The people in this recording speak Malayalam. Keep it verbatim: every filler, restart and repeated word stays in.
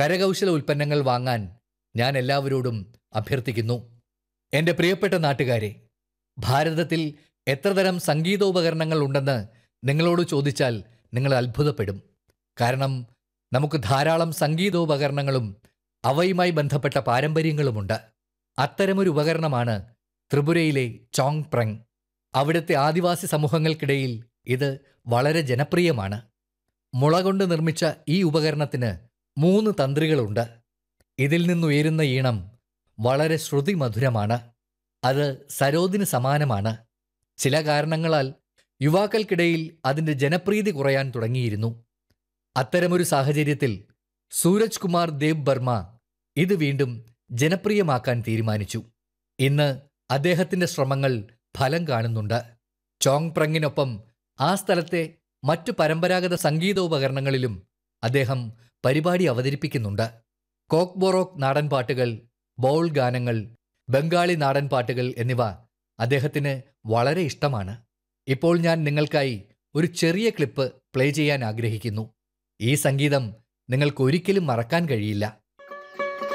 കരകൗശല ഉൽപ്പന്നങ്ങൾ വാങ്ങാൻ ഞാൻ എല്ലാവരോടും അഭ്യർത്ഥിക്കുന്നു. എൻ്റെ പ്രിയപ്പെട്ട നാട്ടുകാരെ, ഭാരതത്തിൽ എത്രതരം സംഗീതോപകരണങ്ങൾ ഉണ്ടെന്ന് നിങ്ങളോട് ചോദിച്ചാൽ നിങ്ങൾ അത്ഭുതപ്പെടും. കാരണം നമുക്ക് ധാരാളം സംഗീതോപകരണങ്ങളും അവയുമായി ബന്ധപ്പെട്ട പാരമ്പര്യങ്ങളുമുണ്ട്. അത്തരമൊരു ഉപകരണമാണ് ത്രിപുരയിലെ ചോങ് പ്രങ്. അവിടുത്തെ ആദിവാസി സമൂഹങ്ങൾക്കിടയിൽ ഇത് വളരെ ജനപ്രിയമാണ്. മുള കൊണ്ട് നിർമ്മിച്ച ഈ ഉപകരണത്തിന് മൂന്ന് തന്ത്രികളുണ്ട്. ഇതിൽ നിന്നുയരുന്ന ഈണം വളരെ ശ്രുതിമധുരമാണ്. അത് സരോദിന് സമാനമാണ്. ചില കാരണങ്ങളാൽ യുവാക്കൾക്കിടയിൽ അതിൻ്റെ ജനപ്രീതി കുറയാൻ തുടങ്ങിയിരുന്നു. അത്തരമൊരു സാഹചര്യത്തിൽ സൂരജ് കുമാർ ദേബ് ബർമ ഇത് വീണ്ടും ജനപ്രിയമാക്കാൻ തീരുമാനിച്ചു. ഇന്ന് അദ്ദേഹത്തിൻ്റെ ശ്രമങ്ങൾ ഫലം കാണുന്നുണ്ട്. ചോങ് പ്രങ്ങിനൊപ്പം ആ സ്ഥലത്തെ മറ്റു പരമ്പരാഗത സംഗീതോപകരണങ്ങളിലും അദ്ദേഹം പരിപാടി അവതരിപ്പിക്കുന്നുണ്ട്. കോക്ക് ബൊറോക്ക് നാടൻ പാട്ടുകൾ, ബൗൾ ഗാനങ്ങൾ, ബംഗാളി നാടൻ പാട്ടുകൾ എന്നിവ അദ്ദേഹത്തിന് വളരെ ഇഷ്ടമാണ്. ഇപ്പോൾ ഞാൻ നിങ്ങൾക്കായി ഒരു ചെറിയ ക്ലിപ്പ് പ്ലേ ചെയ്യാൻ ആഗ്രഹിക്കുന്നു. ഈ സംഗീതം നിങ്ങൾക്ക് ഒരിക്കലും മറക്കാൻ കഴിയില്ല.